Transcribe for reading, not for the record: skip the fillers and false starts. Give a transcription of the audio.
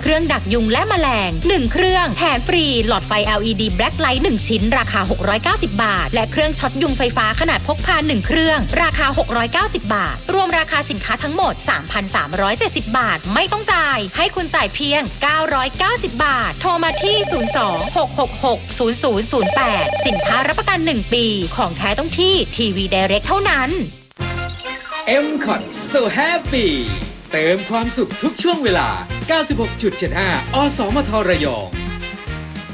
รื่องดักยุงและแมลง1เครื่องแถมฟรีหลอดไฟ LED Black Light 1ชิ้นราคา690บาทและเครื่องช็อตยุงไฟฟ้าขนาดพกพา1เครื่องราคา690บาทรวมราคาสินค้าทั้งหมด 3,370 บาทไม่ต้องจ่ายให้คุณจ่ายเพียง990บาทโทรมาที่02-666-0008สินค้ารับประกัน1ปีของแท้ต้องที่ทีวีไดเรกเท่านั้น M-Cot So Happy เติมความสุขทุกช่วงเวลา 96.75 อสมทระยอง